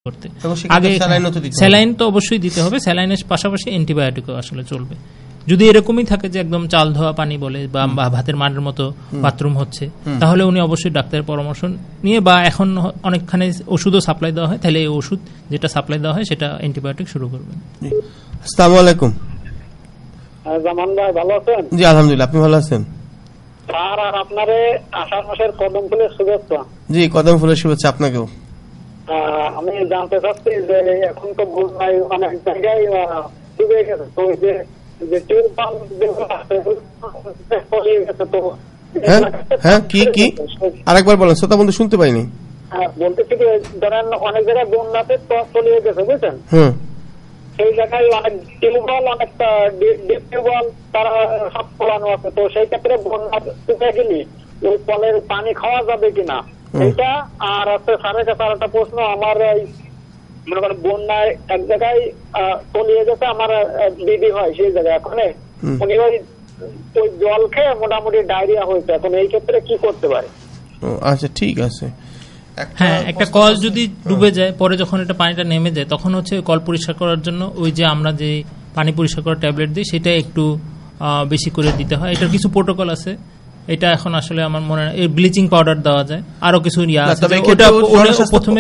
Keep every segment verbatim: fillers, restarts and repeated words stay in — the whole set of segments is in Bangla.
করতে। আগে স্যালাইন তো অবশ্যই দিতে হবে, স্যালাইনের পাশাপাশি অ্যান্টিবায়োটিকও আসলে চলবে। যদি এরকমই থাকে যে একদম চাল ধোয়া পানি বলে বা ভাতের মানের মতো বাথরুম হচ্ছে, তাহলে উনি অবশ্যই ডাক্তারের পরামর্শ নিয়ে, বা এখন অনেকখানে ওষুধও সাপ্লাই দেওয়া হয়, তাহলে এই ওষুধ যেটা সাপ্লাই দেওয়া হয় সেটা অ্যান্টিবায়োটিক শুরু করবেন। আসসালামু আলাইকুম। জামান ভাই ভালো আছেন? জি আলহামদুলিল্লাহ, আপনি ভালো আছেন? স্যার আর আপনারে আষাঢ় মাসের কদম ফুলের শুভেচ্ছা। জি কদম ফুলের শুভেচ্ছা আপনাকেও। আমি জানতে চাচ্ছি যে এখন তো বন্যায় অনেক জায়গায় ডুবে গেছে, তো যে যে টিউবওয়েল যেগুলো আছে তলিয়ে গেছে, তো হ্যাঁ হ্যাঁ কি কি আরেকবার বলেন, শ্রোতা বন্ধু শুনতে পাইনি। হ্যাঁ বলতেছি যে ধরেন অনেক জায়গায় বন্যাতে তো তলিয়ে গেছে, বুঝছেন? হুম, সেই জায়গায় অনেক টিউবওয়েল, অনেকটা ডিপ টিউবওয়েল তারা সব ফলানো আছে, তো সেই ক্ষেত্রে বন্যা ডুবে গেলে ওই কলের পানি খাওয়া যাবে কিনা এইটা। আর আছে স্যারের কাছে আর একটা প্রশ্ন, আমার এই মনে করেন বন্যায় এক জায়গায় তলিয়ে গেছে আমার দিদি হয়, সেই জায়গায় এখন উনি ওই ওই জল খেয়ে মোটামুটি ডায়রিয়া হয়েছে, এখন এই ক্ষেত্রে কি করতে পারে? আচ্ছা ঠিক আছে। হ্যাঁ, একটা কল যদি ডুবে যায়, পরে যখন এটা পানিটা নেমে যায়, তখন হচ্ছে কল পরিষ্কার করার জন্য ওই যে আমরা যে পানি পরিষ্কার করার ট্যাবলেট দিই সেটা একটু বেশি করে দিতে হয়। এটার কিছু প্রোটোকল আছে, এটা এখন আসলে আমার মনে হয় ব্লিচিং পাউডার দেওয়া যায়, আরো কিছু ইয়া আছে, ওটা প্রথমে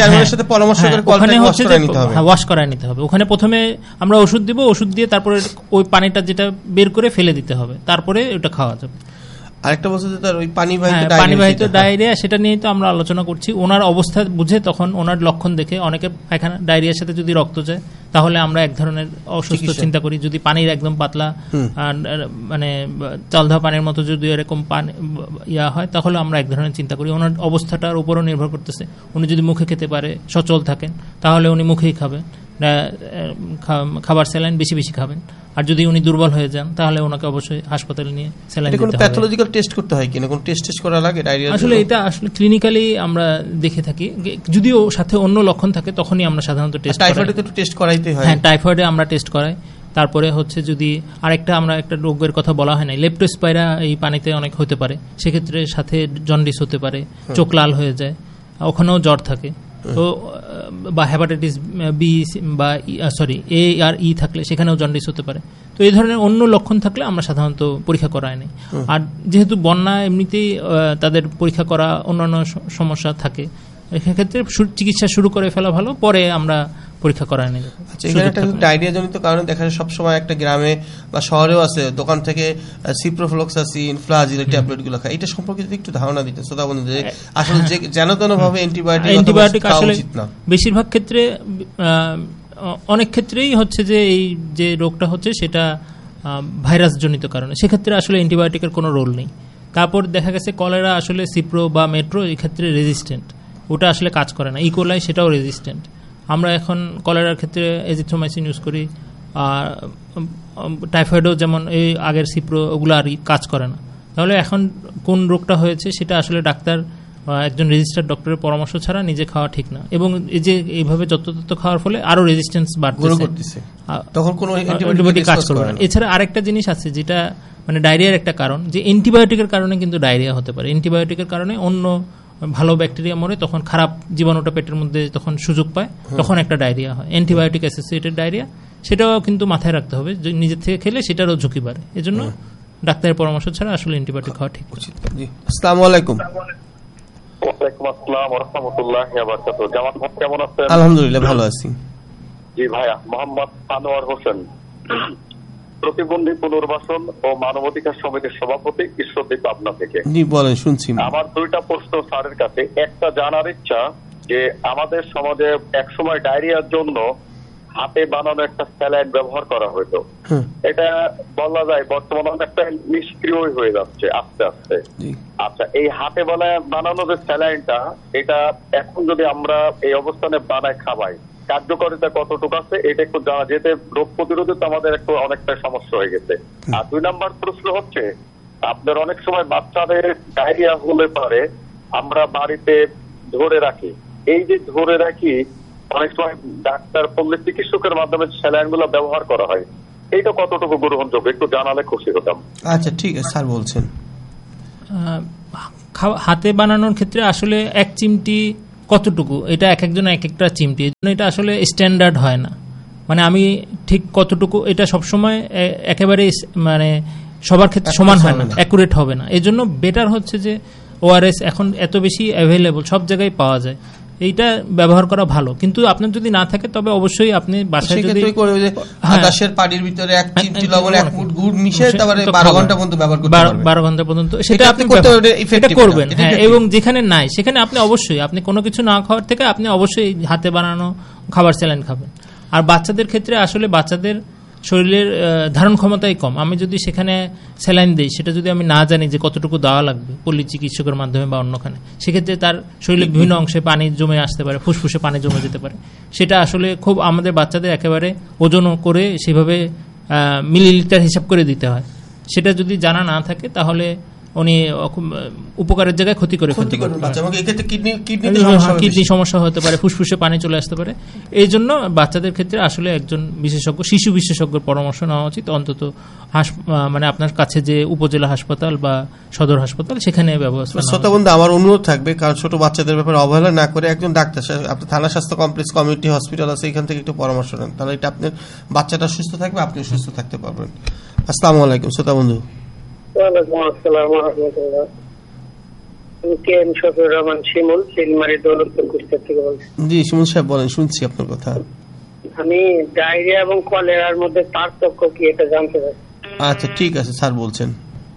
ওয়াশ করায় নিতে হবে। ওখানে প্রথমে আমরা ওষুধ দিব, ওষুধ দিয়ে তারপরে ওই পানিটা যেটা বের করে ফেলে দিতে হবে, তারপরে ওটা খাওয়া যাবে। আরেকটা বলছে যে তার ওই পানিবাহিত পানিবাহিত ডায়রিয়া, সেটা নিয়ে তো আমরা আলোচনা করছি। ওনার অবস্থা বুঝে তখন ওনার লক্ষণ দেখে, অনেকে পায়খানা ডায়রিয়ার সাথে যদি রক্ত যায় তাহলে আমরা এক ধরনের অসুস্থ চিন্তা করি। যদি পানির একদম পাতলা মানে চাল ধোয়া পানির মতো যদি এরকম পানি ইয়া হয়, তাহলে আমরা এক ধরনের চিন্তা করি। ওনার অবস্থাটার উপরও নির্ভর করতেছে। উনি যদি মুখে খেতে পারে, সচল থাকেন, তাহলে উনি মুখেই খাবেন, খাবার স্যালাইন বেশি বেশি খাবেন। আর যদি উনি দুর্বল হয়ে যান তাহলে ওনাকে অবশ্যই হাসপাতালে নিয়ে স্যালাইন দিতে হবে। প্যাথোলজিক্যাল টেস্ট করতে হয় কিনা, কোন টেস্ট টেস্ট করা লাগে ডায়রিয়া? আসলে এটা আসলে ক্লিনিক্যালি আমরা দেখে থাকি, যদিও সাথে অন্য লক্ষণ থাকে তখনই আমরা সাধারণত টেস্ট করাই। টাইফয়েডে তো টেস্ট করাইতে হয়। হ্যাঁ, টাইফয়েডে আমরা টেস্ট করাই। তারপরে হচ্ছে যদি আরেকটা আমরা একটা রোগের কথা বলা হয় না, লেপ্টোস্পাইরা এই পানিতে অনেক হতে পারে, সেক্ষেত্রে সাথে জন্ডিস হতে পারে, চোখ লাল হয়ে যায়, ওখানেও জ্বর থাকে, তো বা হেপাটাইটিস বি বা সরি এ আর ই থাকলে সেখানেও জন্ডিস হতে পারে। তো এই ধরনের অন্য লক্ষণ থাকলে আমরা সাধারণত পরীক্ষা করাই নাই। আর যেহেতু বন্যা এমনিতেই তাদের পরীক্ষা করা অন্যান্য সমস্যা থাকে, এক্ষেত্রে চিকিৎসা শুরু করে ফেলা ভালো, পরে আমরা পরীক্ষা করাই নেই। আচ্ছা, এখানে একটা ডায়রিয়া জনিত কারণে দেখা যায় সবসময় একটা গ্রামে বা শহরেও আছে দোকান থেকে সিপ্রোফ্লক্সাসিন, ফ্লাজিল ট্যাবলেট গুলো খায়, এটা সম্পর্কে যদি একটু ধারণা দিতে শ্রোতা বন্ধু, যে আসলে যে যেন তেন ভাবে অ্যান্টিবায়োটিক অ্যান্টিবায়োটিক আসলে বেশিরভাগ ক্ষেত্রে অনেক ক্ষেত্রেই হচ্ছে যে এই যে রোগটা হচ্ছে সেটা ভাইরাস জনিত কারণে, সেক্ষেত্রে আসলে অ্যান্টিবায়োটিকের কোনো রোল নেই। তারপর দেখা গেছে কলেরা আসলে সিপ্রো বা মেট্রো এই ক্ষেত্রে রেজিস্ট্যান্ট, ওটা আসলে কাজ করে না। ইকোলাই সেটাও রেজিস্ট্যান্ট। আমরা এখন কলেরার ক্ষেত্রে এজিথ্রোমাইসিন ইউজ করি, আর টাইফয়েডও যেমন এই আগের সিপ্রো ওগুলো আর কাজ করে না। তাহলে এখন কোন রোগটা হয়েছে সেটা আসলে ডাক্তার একজন রেজিস্টার্ড ডক্টরের পরামর্শ ছাড়া নিজে খাওয়া ঠিক না, এবং এই যে এইভাবে যত্র খাওয়ার ফলে আরো রেজিস্ট্যান্স বাড়তেছে, তখন কোনো অ্যান্টিবায়োটিক কাজ করবে না। এছাড়া আরেকটা জিনিস আছে যেটা মানে ডায়রিয়ার একটা কারণ, যে অ্যান্টিবায়োটিকের কারণে কিন্তু ডায়রিয়া হতে পারে। অ্যান্টিবায়োটিকের কারণে অন্য ভালো ব্যাকটেরিয়া মরে, তখন খারাপ জীবাণুটা পেটের মধ্যে তখন সুযোগ পায়, তখন একটা ডায়রিয়া হয়, অ্যান্টিবায়োটিক অ্যাসোসিয়েটেড ডায়রিয়া। সেটাও কিন্তু মাথায় রাখতে হবে, যে নিজের থেকে খেলে সেটারও ঝুঁকি বাড়ে। এজন্য ডাক্তারের পরামর্শ ছাড়া আসলে অ্যান্টিবায়োটিক খাওয়া ঠিক উচিত। আসসালামু আলাইকুম। ওয়ালাইকুম আসসালাম ওয়া রাহমাতুল্লাহি ওয়া বারাকাতুহু। জামাত ভাই কেমন আছেন? আলহামদুলিল্লাহ ভালো আছি। জি ভাইয়া, মোহাম্মদ আনোয়ার হোসেন, প্রতিবন্ধী পুনর্বাসন ও মানবাধিকার সমিতির সভাপতি, ঈশ্বরদী, পাবনা থেকে। জি বলেন, শুনছি। আমার দুইটা প্রশ্ন স্যারের কাছে। একটা জানার ইচ্ছা যে আমাদের সমাজে একসময় ডায়রিয়ার জন্য হাতে বানানো একটা স্যালাইন ব্যবহার করা হতো, এটা বলা যায় বর্তমানে একটা নিষ্ক্রিয় হয়ে যাচ্ছে আস্তে আস্তে। আচ্ছা, এই হাতে বানানো যে স্যালাইনটা, এটা এখন যদি আমরা এই অবস্থানে বানায় খাওয়াই, কার্যকারিতা কতটুকু আছে এটা একটু জানা যেতে, রোগ প্রতিরোধে তো আমাদের একটু অনেকটা সমস্যা হয়ে গেছে। আর দুই নাম্বার প্রশ্ন হচ্ছে, আপনার অনেক সময় বাচ্চাদের ডায়রিয়া হলে পারে আমরা বাড়িতে ধরে রাখি, এই যে ধরে রাখি অনেক সময় ডাক্তার পল্লী চিকিৎসকের মাধ্যমে স্যালাইন গুলো ব্যবহার করা হয়, এইটা কতটুকু গ্রহণযোগ্য একটু জানালে খুশি হতাম। আচ্ছা ঠিক আছে স্যার, বলছেন হাতে বানানোর ক্ষেত্রে আসলে এক চিমটি কতটুকু, এটা এক একজন এক একটা চিমটি, এই জন্য এটা আসলে স্ট্যান্ডার্ড হয় না। মানে আমি ঠিক কতটুকু, এটা সবসময় একেবারে মানে সবার ক্ষেত্রে সমান হয় না, অ্যাকুরেট হবে না। এই জন্য বেটার হচ্ছে যে ওআরএস এখন এত বেশি অ্যাভেলেবল, সব জায়গায় পাওয়া যায়, এইটা ব্যবহার করা ভালো। কিন্তু আপনার যদি না থাকে তবে অবশ্যই আপনি বাসায় যদি আকাশের পানির ভিতরে এক চিমটি লবণ এক মুঠ গুড় মিশিয়ে তারপরে বারো ঘন্টা পর্যন্ত ব্যবহার করতে পারবেন, বারো ঘন্টা পর্যন্ত সেটা আপনি এটা করবেন। হ্যাঁ, এবং যেখানে নাই সেখানে আপনি অবশ্যই আপনি কোনো কিছু না খাওয়ার থেকে আপনি অবশ্যই হাতে বানানো খাবার স্যালাইন খাবেন। আর বাচ্চাদের ক্ষেত্রে আসলে বাচ্চাদের শরীরের ধারণ ক্ষমতাই কম, আমি যদি সেখানে স্যালাইন দিই সেটা যদি আমি না জানি যে কতটুকু দেওয়া লাগবে পল্লী চিকিৎসকের মাধ্যমে বা অন্যখানে, সেক্ষেত্রে তার শরীরের বিভিন্ন অংশে পানি জমে আসতে পারে, ফুসফুসে পানি জমে যেতে পারে। সেটা আসলে খুব আমাদের বাচ্চাদের একেবারে ওজন করে সেভাবে মিলিলিটার হিসাব করে দিতে হয়। সেটা যদি জানা না থাকে তাহলে উনি উপকারের জায়গায় ক্ষতি করে ক্ষতি করবে, কিডনি সমস্যা হতে পারে, ফুসফুসে পানি চলে আসতে পারে। এই জন্য বাচ্চাদের ক্ষেত্রে আসলে একজন বিশেষজ্ঞ, শিশু বিশেষজ্ঞের পরামর্শ নেওয়া উচিত, অন্তত মানে আপনার কাছে যে উপজেলা হাসপাতাল বা সদর হাসপাতাল সেখানে ব্যবস্থা। শ্রোতা বন্ধু, আমার অনুরোধ থাকবে কারণ ছোট বাচ্চাদের ব্যাপারে অবহেলা না করে একজন ডাক্তার, আপনার থানা স্বাস্থ্য কমপ্লেক্স কমিউনিটি হসপিটাল আছে, এখান থেকে একটু পরামর্শ নেন, তাহলে এটা আপনার বাচ্চাটা সুস্থ থাকবে, আপনিও সুস্থ থাকতে পারবেন। আসসালামু আলাইকুম শ্রোতা বন্ধু। ওয়ালাইকুম আসসালাম ওয়া রাহমাতুল্লাহ। আমি কে এম শফিউর রহমান শিমুল, চিলমারি দৌলতপুর কুষ্টিয়া থেকে বলছি। জি শিমুল সাহেব বলেন, শুনছি আপনার কথা। আমি ডায়রিয়া এবং কলেরার মধ্যে পার্থক্য কি এটা জানতে চাই। আচ্ছা ঠিক আছে স্যার বলছেন।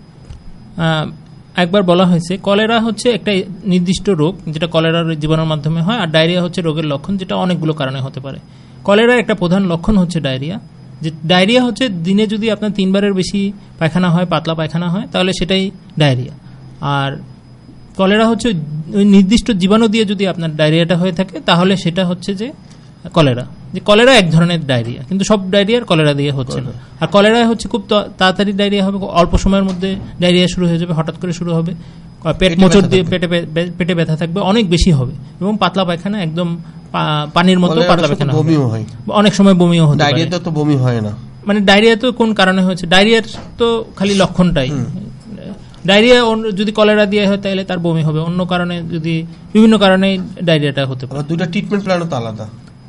একবার বলা হয়েছে কলেরা হচ্ছে একটা নির্দিষ্ট রোগ যেটা কলেরার জীবাণুর মাধ্যমে হয়, আর ডায়রিয়া হচ্ছে রোগের লক্ষণ যেটা অনেকগুলো কারণে হতে পারে। কলেরার একটা প্রধান লক্ষণ হচ্ছে ডায়রিয়া। যে ডায়রিয়া হচ্ছে দিনে যদি আপনার তিনবারের বেশি পায়খানা হয়, পাতলা পায়খানা হয়, তাহলে সেটাই ডায়রিয়া। আর কলেরা হচ্ছে ওই নির্দিষ্ট জীবাণু দিয়ে যদি আপনার ডায়রিয়াটা হয়ে থাকে তাহলে সেটা হচ্ছে যে কলেরা। যে কলেরা এক ধরনের ডায়রিয়া, কিন্তু সব ডায়রিয়ার কলেরা দিয়ে হচ্ছে না। আর কলেরা হচ্ছে খুব তাড়াতাড়ি ডায়রিয়া হবে, অল্প সময়ের মধ্যে ডায়রিয়া শুরু হয়ে যাবে, হঠাৎ করে শুরু হবে, পেট মোচড় দিয়ে পেটে পেটে ব্যথা থাকবে, অনেক বেশি হবে, এবং পাতলা পায়খানা একদম পানির মতো পাতলা পায়খানা হবে, অনেক সময় বমিও হতে পারে। ডায়রিয়াতে তো বমি হয় না, মানে ডায়রিয়া তো কোন কারণে হয়েছে, ডায়রিয়ার তো খালি লক্ষণটাই। ডায়রিয়া যদি কলেরা দিয়ে হয় তাহলে তার বমি হবে, অন্য কারণে যদি বিভিন্ন কারণে ডায়রিয়াটা হতে পারে। দুটো ট্রিটমেন্ট প্ল্যানও তো আলাদা।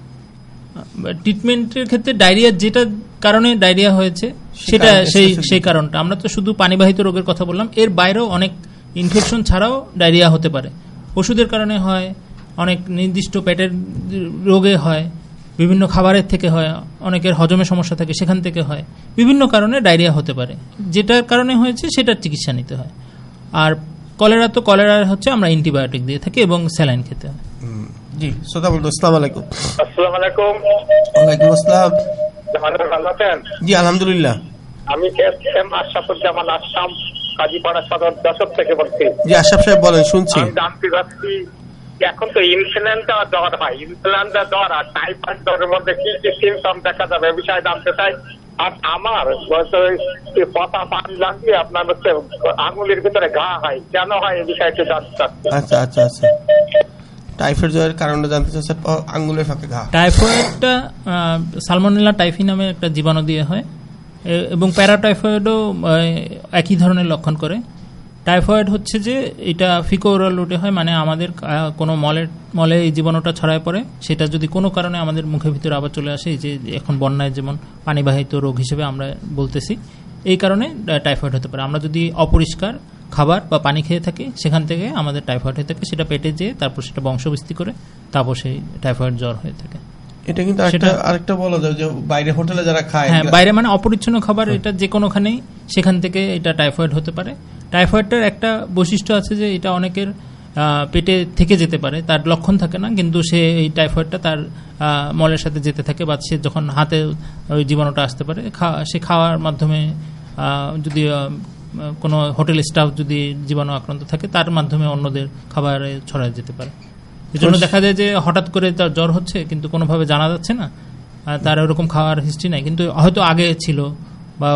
ট্রিটমেন্টের ক্ষেত্রে ডায়রিয়া যেটা কারণে ডায়রিয়া হয়েছে সেটা সেই সেই কারণটা, আমরা তো শুধু পানিবাহিত রোগের কথা বললাম, এর বাইরেও অনেক ইনফেকশন ছাড়াও ডায়রিয়া হতে পারে। ওষুধের কারণে হয়, অনেক নির্দিষ্ট পেটের রোগে হয়, বিভিন্ন খাবারের থেকে হয়, অনেকের হজমের সমস্যা থাকে সেখান থেকে হয়, বিভিন্ন কারণে ডায়রিয়া হতে পারে। যেটার কারণে হয়েছে সেটার চিকিৎসা নিতে হয়। আর কলেরা তো কলেরা হচ্ছে আমরা অ্যান্টিবায়োটিক দিয়ে থাকি এবং স্যালাইন খেতে হয়। জি শ্রোতা বন্ধু আসসালামু আলাইকুম। আসসালামু আলাইকুম। ওয়ালাইকুম আসসালাম। ভালো আছেন? জি আলহামদুলিল্লাহ। আমি এম আশরাফুজ্জামান আসাম কাজীপাড়া সদর দশক থেকে বলছি। জি আশরাফ সাহেব বলেন, শুনছি। আমি জানতে চাচ্ছি এখন তো ইনফ্লুয়েঞ্জা জ্বর হয়, ইনফ্লুয়েঞ্জা জ্বর আর টাইফয়েড জ্বরের মধ্যে কি কি সিমটম দেখা যাবে এ বিষয়ে জানতে চাই। আর আমার পচা পানি লাগিয়ে আপনার হচ্ছে আঙুলের ভিতরে ঘা হয়, কেন হয় এই বিষয়ে একটু জানতে চাচ্ছি। আচ্ছা আচ্ছা আচ্ছা টাইফয়েড জ্বরের কারণটা জানতে চাচ্ছেন, আঙুলের ফাঁকে ঘা। টাইফয়েডটা সালমোনেলা টাইফি নামে একটা জীবাণু দিয়ে হয়, এবং প্যারাটাইফয়েডও একই ধরনের লক্ষণ করে। টাইফয়েড হচ্ছে যে এটা ফিকো ওরাল রুটে হয়, মানে আমাদের কোনো মলের মলে এই জীবাণুটা ছড়ায় পড়ে, সেটা যদি কোনো কারণে আমাদের মুখের ভিতরে আবার চলে আসে, এই যে এখন বন্যায় যেমন পানিবাহিত রোগ হিসেবে আমরা বলতেছি, এই কারণে টাইফয়েড হতে পারে। আমরা যদি অপরিষ্কার খাবার বা পানি খেয়ে থাকি সেখান থেকে আমাদের টাইফয়েড হয়ে থাকে, সেটা পেটে যেয়ে তারপর সেটা বংশবৃদ্ধি করে তারপর সেই টাইফয়েড জ্বর হয়ে থাকে। এটা কিন্তু আরেকটা বলা যায় যে বাইরে হোটেলে যারা খায়, হ্যাঁ বাইরে মানে অপরিচ্ছন্ন খাবার, এটা যে কোনোখানেই সেখান থেকে এটা টাইফয়েড হতে পারে। টাইফয়েডটার একটা বৈশিষ্ট্য আছে যে এটা অনেকের পেটে থেকে যেতে পারে, তার লক্ষণ থাকে না, কিন্তু সে এই টাইফয়েডটা তার মলের সাথে যেতে থাকে, বা সে যখন হাতে ওই জীবাণুটা আসতে পারে, সে খাওয়ার মাধ্যমে যদি কোনো হোটেল স্টাফ যদি জীবাণু আক্রান্ত থাকে তার মাধ্যমে অন্যদের খাবারে ছড়ায় যেতে পারে। এই জন্য দেখা যায় যে হঠাৎ করে তার জ্বর হচ্ছে কিন্তু কোনোভাবে জানা যাচ্ছে না, তার ওরকম খাওয়ার হিস্ট্রি নাই, কিন্তু হয়তো আগে ছিল, বা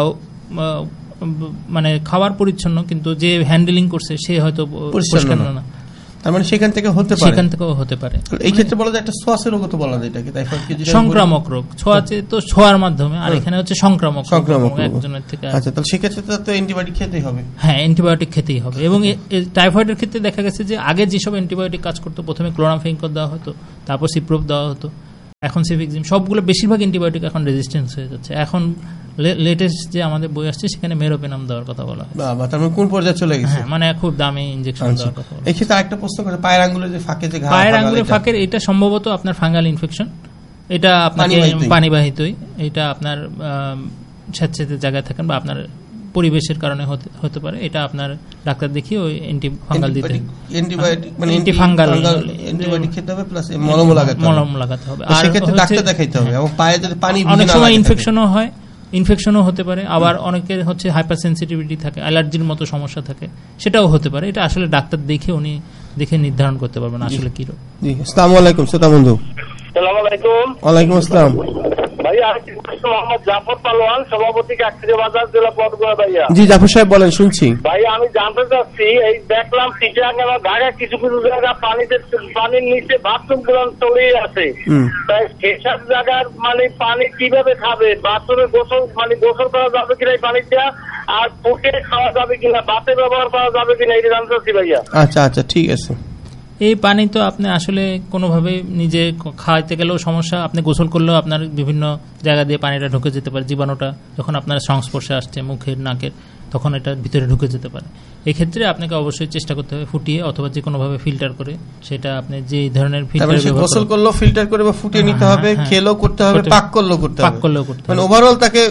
মানে খাবার পরিচ্ছন্ন কিন্তু যে হ্যান্ডেলিং করছে সে হয়তো পরিষ্কার না। তার মানে সেখান থেকে হতে পারে, সেখান থেকেও হতে পারে। এই ক্ষেত্রে বলা যায় একটা ছোঁয়াচে রোগ তো বলা যায় এটাকে, সংক্রামক রোগ। ছোঁয়াচে তো ছোঁয়ার মাধ্যমে, আর এখানে হচ্ছে সংক্রামক সংক্রামক একজনের থেকে। আচ্ছা, তাহলে সেক্ষেত্রে তো অ্যান্টিবায়োটিক খেতেই হবে। হ্যাঁ, অ্যান্টিবায়োটিক খেতেই হবে। এবং টাইফয়েডের ক্ষেত্রে দেখা গেছে যে আগে যেসব অ্যান্টিবায়োটিক কাজ করতো, প্রথমে ক্লোরামফেনিকল দেওয়া হতো, তারপর সিপ্রোপ দেওয়া হতো, এখন সিফিক্সিম, সবগুলো বেশিরভাগ অ্যান্টিবায়োটিক এখন রেজিস্ট্যান্স হয়ে যাচ্ছে। এখন লেটেস্ট যে আমাদের বই আসছে সেখানে মেরোপেনাম দেওয়ার কথা বলা হয়। বাবা, তার মানে কোন পর্যায়ে চলে গেছে? হ্যাঁ, মানে খুব দামি ইনজেকশন দেওয়ার কথা বলা। এই ক্ষেত্রে আরেকটা প্রশ্ন করে, পায়ের আঙ্গুলের যে ফাঁকে যে ঘা, পায়ের আঙ্গুলের ফাঁকের এটা সম্ভবত আপনার ফাঙ্গাল ইনফেকশন, এটা আপনাকে পানিবাহিতই, এটা আপনার স্বেচ্ছাতে জায়গায় থাকেন বা আপনার পরিবেশের কারণে হতে পারে। এটা আপনার ডাক্তার দেখিয়ে ওই অ্যান্টি ফাঙ্গাল দিতে, অ্যান্টিবায়োটিক মানে অ্যান্টি ফাঙ্গাল অ্যান্টিবায়োটিক খেতে হবে, প্লাস মলম লাগাতে হবে, মলম লাগাতে হবে। আর সেক্ষেত্রে ডাক্তার দেখাইতে হবে। এবং পায়ে যদি পানি, অনেক সময় ইনফেকশনও হয়, ইনফেকশনও হতে পারে। আবার অনেকের হচ্ছে হাইপার সেন্সিটিভিটি থাকে, অ্যালার্জির মতো সমস্যা থাকে, সেটাও হতে পারে। এটা আসলে ডাক্তার দেখে উনি দেখে নির্ধারণ করতে পারবেন আসলে কি রোগ। জি, আসসালামু আলাইকুম শ্রোতা বন্ধু। আসসালামু আলাইকুম। ওয়ালাইকুম আসসালাম। ভাইয়া মোহাম্মদ জাফর পালোয়ান, সভাপতি কাকড়ি বাজার, জেলা বরগুনা। ভাইয়া জি জাফর সাহেব বলেন, শুনছি। ভাইয়া আমি জানতে চাচ্ছি, এই দেখলাম চিটাগাং এবং ঢাকায় কিছু কিছু জায়গা পানিতে, পানির নিচে বাথরুম গুলো তলিয়ে আছে, তাই সেসব জায়গার মানে পানি কিভাবে খাবে? বাথরুমে গোসল মানে গোসল করা যাবে কিনা এই পানিটা, আর ফুটে খাওয়া যাবে কিনা, বাতে ব্যবহার করা যাবে কিনা, এটা জানতে চাচ্ছি ভাইয়া। আচ্ছা আচ্ছা, ঠিক আছে। এই পানি তো আপনি আসলে কোনোভাবে নিজে খাওয়াইতে গেলেও সমস্যা, আপনি গোসল করলেও আপনার বিভিন্ন জায়গা দিয়ে পানিটা ঢুকে যেতে পারে। জীবাণুটা যখন আপনার সংস্পর্শে আসছে মুখের, নাকের, তখন এটা ভিতরে ঢুকে যেতে পারে। এক্ষেত্রে আপনাকে অবশ্যই চেষ্টা করতে হবে ফুটিয়ে অথবা যে কোনোভাবে ফিল্টার করে, সেটা আপনি যে ধরনের ফিল্টার গোসল করলেও ফিল্টার করে বা ফুটিয়ে নিতে হবে, খেলেও করতে হবে, পাক করলেও করতে হবে, পাক করলেও করতে হবে। মানে ওভারঅল তাকে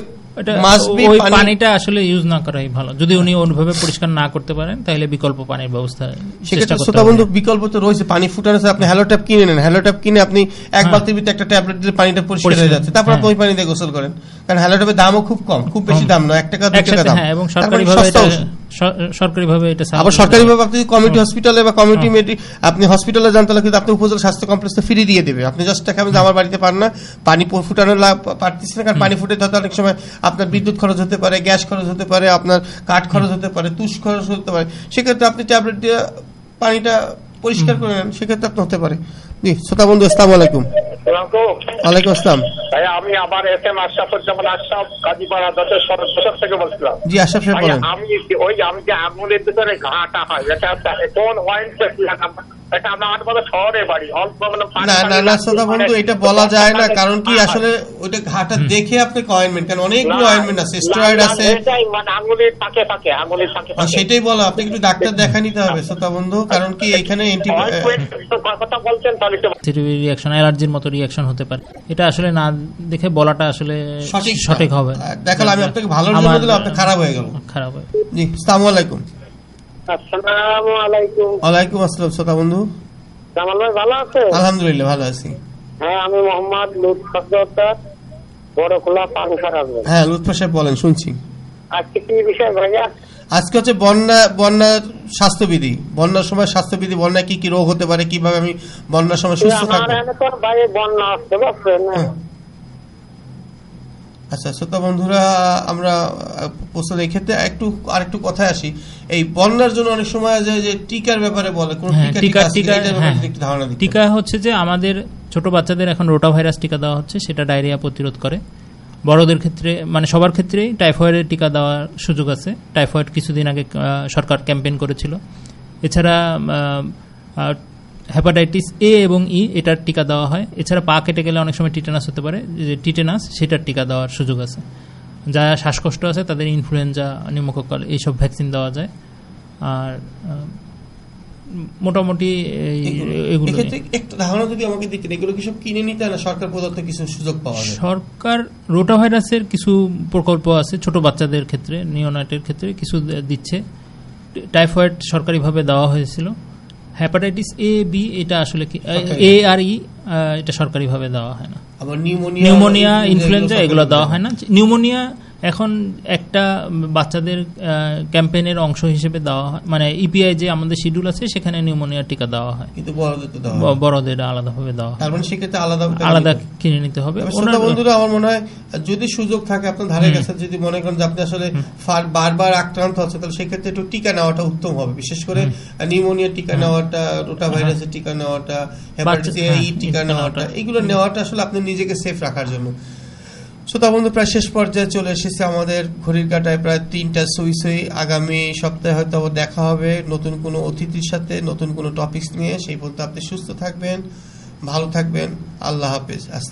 ওই পানিটা আসলে ইউজ না করাই ভালো। যদি উনি ওইভাবে পরিষ্কার না করতে পারেন তাহলে বিকল্প পানির ব্যবস্থা চেষ্টা করতে হবে। বন্ধু, বিকল্প তো রয়েছে। পানি ফুটানো, আপনি হ্যালো ট্যাপ কিনে নেন, হ্যালো ট্যাপ কিনে আপনি এক বালতির ভিতরে একটা ট্যাবলেট দিলে পানিটা পরিষ্কার হয়ে যাচ্ছে, তারপর আপনি ওই পানি দিয়ে গোসল করেন। কারণ হ্যালো ট্যাপের দামও খুব কম, খুব বেশি দাম নয়, এক টাকা দুই টাকা দাম। এবং সরকারিভাবে এটা সরকারিভাবে এটা আবার সরকারিভাবে আপনি কমিউনিটি হসপিটালে বা কমিউনিটি মেডি আপনি হসপিটালে যান, তাহলে কিন্তু আপনি উপজেলা স্বাস্থ্য কমপ্লেক্সে ফ্রি দিয়ে দেবে। আপনি জাস্ট টাকা, আমি আমার বাড়িতে পার না, পানি ফুটানো পারতেছি না, কারণ পানি ফুটে হয়তো অনেক সময় আপনার বিদ্যুৎ খরচ হতে পারে, গ্যাস খরচ হতে পারে, আপনার কাঠ খরচ হতে পারে, তুষ খরচ হতে পারে। সেক্ষেত্রে আপনি ট্যাবলেট দিয়ে পানিটা পরিষ্কার করে নেন, সেক্ষেত্রে আপনি হতে পারে। জি শ্রোতা বন্ধু, আসসালামু আলাইকুম। ওয়ালাইকুম আসসালাম। আমি আবার এস এম আশরাফুজ্জামান আশরাফ গাজীপাড়া দশের সদস্য থেকে বলছিলাম। জি আশরাফ সাহেব বলেন। আমি ওই আমি যে আঙুলের ভিতরে ঘাটা হয়, এটা কোন ওয়াইন এটা আমার শহরে বাড়ি, অল্প না না না শ্রোতা বন্ধু, এটা বলা যায় না। কারণ কি আসলে ওইটা ঘাটা দেখে আপনি অয়েনমেন্ট, কারণ অনেকগুলো অয়েনমেন্ট আছে, স্টেরয়েড আছে, মানে আঙুলের ফাঁকে ফাঁকে আঙুলের ফাঁকে ফাঁকে সেটাই বলো। আপনি একটু ডাক্তার দেখা নিতে হবে শ্রোতা বন্ধু, কারণ কি এখানে কথা বলছেন তাহলে রিঅ্যাকশন, অ্যালার্জির মতো রিঅ্যাকশন হতে পারে। এটা আসলে না দেখে বলাটা আসলে সঠিক হবে। দেখালে আমি আপনাকে ভালো জন্য দিলাম, আপনি খারাপ হয়ে গেল, খারাপ হয়ে। জি আসসালামু আলাইকুম। আসসালামু আলাইকুম। ওয়ালাইকুম আসসালাম শ্রোতা বন্ধু। জামাল ভাই ভালো আছে? আলহামদুলিল্লাহ ভালো আছি। হ্যাঁ, আমি মোহাম্মদ লুৎফা, বড়খোলা পাংখার আসবেন। হ্যাঁ লুৎফা সাহেব বলেন, শুনছি। আজকে কি বিষয় ভাইয়া? আজকে হচ্ছে বন্যা, বন্যার স্বাস্থ্যবিধি, বন্যার সময় স্বাস্থ্যবিধি, বন্যায় কি কি রোগ হতে পারে, কিভাবে আমি বন্যার সময় সুস্থ থাকবো। ভাই বন্যা আসতে পারছেন। আচ্ছা শ্রোতা বন্ধুরা, আমরা প্রশ্ন এই ক্ষেত্রে একটু আরেকটু কথায় আসি। এই বন্যার জন্য অনেক সময় যে টিকার ব্যাপারে বলে, কোন টিকা ধারণা দিই। টিকা হচ্ছে যে আমাদের ছোট বাচ্চাদের এখন রোটা ভাইরাস টিকা দেওয়া হচ্ছে, সেটা ডায়রিয়া প্রতিরোধ করে। বড়দের ক্ষেত্রে মানে সবার ক্ষেত্রেই টাইফয়েডের টিকা দেওয়ার সুযোগ আছে। টাইফয়েড কিছুদিন আগে সরকার ক্যাম্পেইন করেছিল। এছাড়া হেপাটাইটিস এ এবং ই এটার টিকা দেওয়া হয়। এছাড়া পা কেটে গেলে অনেক সময় টিটেনাস হতে পারে, যে টিটেনাস সেটার টিকা দেওয়ার সুযোগ আছে। যারা শ্বাসকষ্ট আছে তাদের ইনফ্লুয়েঞ্জা, নিউমোকক্কাল এইসব ভ্যাকসিন দেওয়া যায়। আর মোটামুটি একটু ধারণা যদি আমাকে দিতেন, এগুলো কি সব কিনে নিতে না সরকার প্রদত্ত কিছু সুযোগ পাওয়া যায়? সরকার রোটা ভাইরাসের কিছু প্রকল্প আছে, ছোট বাচ্চাদের ক্ষেত্রে, নিওনাটের ক্ষেত্রে কিছু দিচ্ছে। টাইফয়েড সরকারিভাবে দেওয়া হয়েছিল। হেপাটাইটিস এ বি এটা আসলে কি এ আর ই এটা সরকারিভাবে দেওয়া হয় না। আবার নিউমোনিয়া, নিউমোনিয়া, ইনফ্লুয়েঞ্জা এগুলো দেওয়া হয় না। নিউমোনিয়া এখন একটা বাচ্চাদের ক্যাম্পেইনের অংশ হিসেবে দেওয়া হয়, মানে ইপিআই যে আমাদের শিডিউল আছে সেখানে নিউমোনিয়ার টিকা দেওয়া হয়, কিন্তু বড়দের তো দেওয়া হয়, বড়দের আলাদাভাবে দেওয়া হয়। তার মানে সেক্ষেত্রে আলাদা আলাদা কিনে নিতে হবে। শ্রোতা বন্ধুরা, আমার মনে হয় যদি সুযোগ থাকে আপনার ধারে কাছে, যদি মনে করেন যে আপনি আসলে বারবার আক্রান্ত হচ্ছে, তাহলে সেক্ষেত্রে একটু টিকা নেওয়াটা উত্তম হবে, বিশেষ করে নিউমোনিয়ার টিকা নেওয়াটা, রোটা ভাইরাসের টিকা নেওয়াটা, হেপাটাইটিস এ টিকা নেওয়াটা, এগুলো নেওয়াটা আসলে আপনি নিজেকে সেফ রাখার জন্য। শ্রোতা বন্ধু, প্রায় শেষ পর্যায়ে চলে এসেছে আমাদের, ঘড়ির কাঁটায় প্রায় তিনটা সুই সুই। আগামী সপ্তাহে হয়তো দেখা হবে নতুন কোনো অতিথির সাথে, নতুন কোনো টপিকস নিয়ে। সেই পর্যন্ত আপনি সুস্থ থাকবেন, ভালো থাকবেন। আল্লাহ হাফেজ।